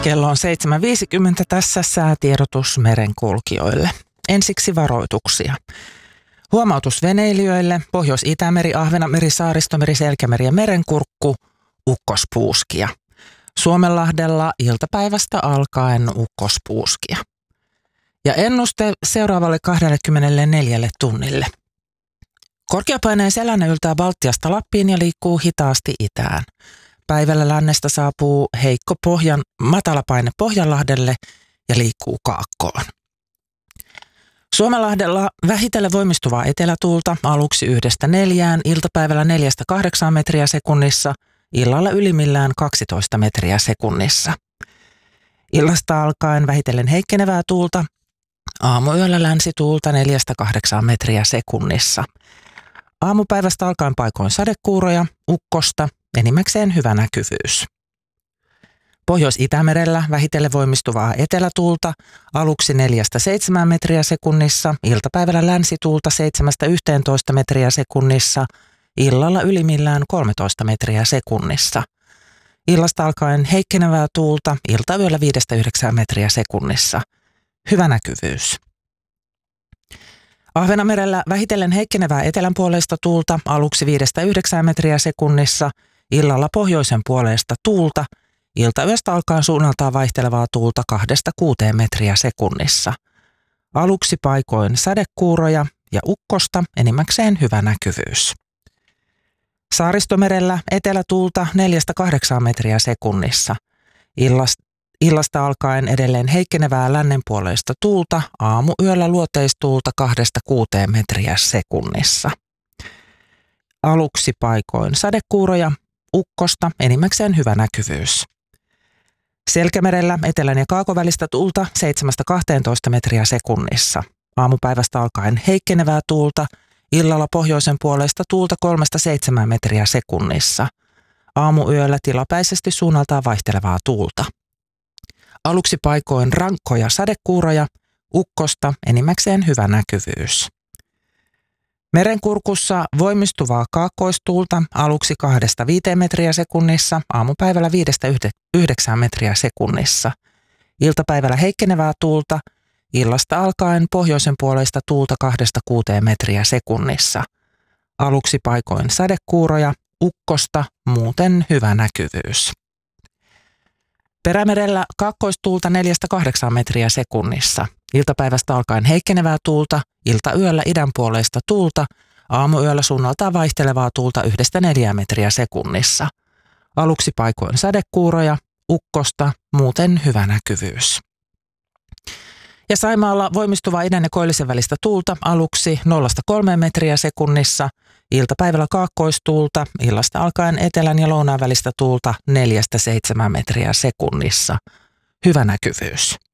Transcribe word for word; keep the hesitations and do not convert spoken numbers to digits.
Kello on seitsemän viisikymmentä, tässä säätiedotus merenkulkijoille. Ensiksi varoituksia. Huomautus veneilijöille: Pohjois-Itämeri, Ahvenanmeri, Saaristomeri, Selkämeri ja Merenkurkku, ukkospuuskia. Suomenlahdella iltapäivästä alkaen ukkospuuskia. Ja ennuste seuraavalle kaksikymmentäneljä tunnille. Korkeapaineen selänne yltää Baltiasta Lappiin ja liikkuu hitaasti itään. Päivällä lännestä saapuu heikko pohjan, matalapaine Pohjanlahdelle ja liikkuu kaakkoon. Suomenlahdella vähitellen voimistuvaa etelätuulta aluksi yhdestä neljään, iltapäivällä neljästä kahdeksaan metriä sekunnissa, illalla ylimmillään kaksitoista metriä sekunnissa. Illasta alkaen vähitellen heikkenevää tuulta, aamuyöllä länsituulta neljästä kahdeksaan metriä sekunnissa. Aamupäivästä alkaen paikoin sadekuuroja, ukkosta, enimmäkseen hyvä näkyvyys. Pohjois-Itämerellä vähitellen voimistuvaa etelätuulta, aluksi neljästä seitsemään metriä sekunnissa, iltapäivällä länsituulta seitsemästä yhteentoista metriä sekunnissa, illalla ylimmillään kolmetoista metriä sekunnissa. Illasta alkaen heikkenevää tuulta, iltayöllä viidestä yhdeksään metriä sekunnissa. Hyvä näkyvyys. Ahvenanmerellä vähitellen heikkenevää etelänpuoleista tuulta, aluksi viidestä yhdeksään metriä sekunnissa, illalla pohjoisen puoleista tuulta, iltayöstä alkaen suunnaltaan vaihtelevaa tuulta kahdesta kuuteen metriä sekunnissa. Aluksi paikoin sadekuuroja ja ukkosta, enimmäkseen hyvä näkyvyys. Saaristomerellä etelätuulta neljästä kahdeksaan metriä sekunnissa. Illasta, illasta alkaen edelleen heikkenevää lännenpuoleista tuulta, aamuyöllä luoteistuulta kahdesta kuuteen metriä sekunnissa. Aluksi paikoin sadekuuroja, ukkosta, enimmäkseen hyvä näkyvyys. Selkämerellä etelän ja kaakon välistä tuulta seitsemästä kahteentoista metriä sekunnissa. Aamupäivästä alkaen heikkenevää tuulta, illalla pohjoisen puolesta tuulta kolmesta seitsemään metriä sekunnissa. Aamuyöllä tilapäisesti suunnaltaan vaihtelevaa tuulta. Aluksi paikoin rankkoja sadekuuroja, ukkosta, enimmäkseen hyvä näkyvyys. Merenkurkussa voimistuvaa kaakkoistuulta, aluksi kahdesta viiteen metriä sekunnissa, aamupäivällä viidestä yhdeksään metriä sekunnissa. Iltapäivällä heikkenevää tuulta, illasta alkaen pohjoisen puoleista tuulta kahdesta kuuteen metriä sekunnissa. Aluksi paikoin sadekuuroja, ukkosta, muuten hyvä näkyvyys. Perämerellä kaakkoistuulta neljästä kahdeksaan metriä sekunnissa. Iltapäivästä alkaen heikkenevää tuulta, iltayöllä idänpuoleista tuulta, aamuyöllä suunnaltaan vaihtelevaa tuulta yhdestä neljään metriä sekunnissa. Aluksi paikoin sadekuuroja, ukkosta, muuten hyvä näkyvyys. Ja Saimaalla voimistuvaa idän ja koillisen välistä tuulta, aluksi nollasta kolmeen metriä sekunnissa, iltapäivällä kaakkoistuulta, illasta alkaen etelän ja lounaan välistä tuulta neljästä seitsemään metriä sekunnissa. Hyvä näkyvyys.